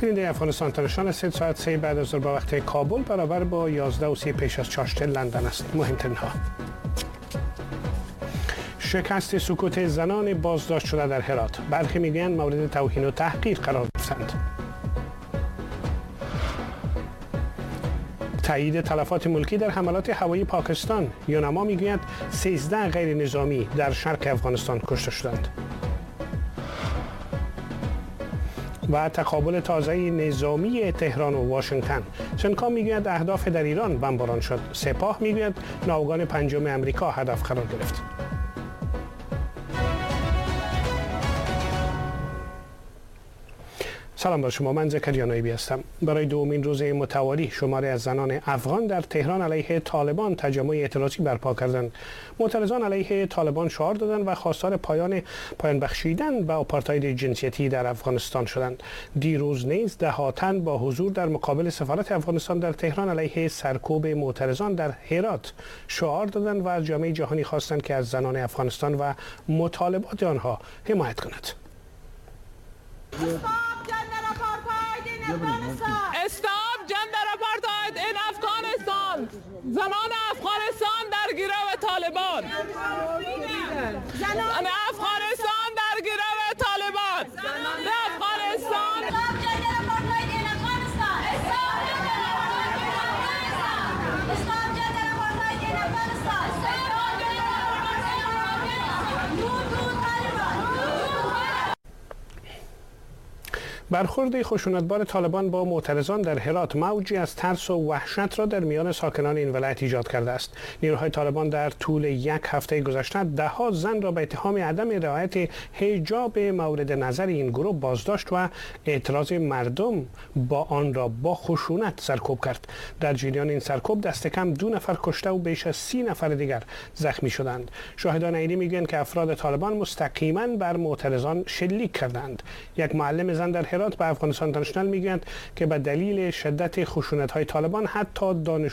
بیننده افغانستان اینترنشنال 3 ساعت 3 بعد از ظهر به وقت کابل برابر با 11:30 پیش از چاشت لندن است. مهمترین ها: شکست سکوت زنان بازداشت شده در هرات. برخی میگویند مورد توهین و تحقیر قرار گرفتند. تایید تلفات ملکی در حملات هوایی پاکستان. یونما میگوید 13 غیر نظامی در شرق افغانستان کشته شدند. و تقابل تازه نظامی تهران و واشنگتن. سنکام میگوید اهداف در ایران بمباران شد. سپاه میگوید ناوگان پنجم امریکا هدف قرار گرفت. سلام بر شما، من زکریا نایبی هستم. برای دومین روز متوالی شماری از زنان افغان در تهران علیه طالبان تجمع اعتراضی برپا کردند. معترضان علیه طالبان شعار دادند و خواستار پایان بخشیدن به آپارتاید جنسیتی در افغانستان شدند. دیروز نیز ده‌ها تن با حضور در مقابل سفارت افغانستان در تهران علیه سرکوب معترضان در هرات شعار دادند و از جامعه جهانی خواستند که از زنان افغانستان و مطالبات آنها حمایت کند. Stop gender apartheid in Afghanistan. زنان افغانستان در گرو طالبان. زنان افغانستان در گرو طالبان. افغانستان. برخورد خشونتبار طالبان با معترضان در هرات موجی از ترس و وحشت را در میان ساکنان این ولایت ایجاد کرده است. نیروهای طالبان در طول یک هفته گذشته ده‌ها زن را به اتهام عدم رعایت حجاب مورد نظر این گروه بازداشت و اعتراض مردم با آن را با خشونت سرکوب کرد. در جریان این سرکوب دست کم 2 نفر کشته و بیش از 30 نفر دیگر زخمی شدند. شاهدان عینی میگویند که افراد طالبان مستقیما بر معترضان شلیک کردند. یک معلم زن در هرات به افغانستان اینترنشنال میگویند که به دلیل شدت خشونت‌های طالبان حتی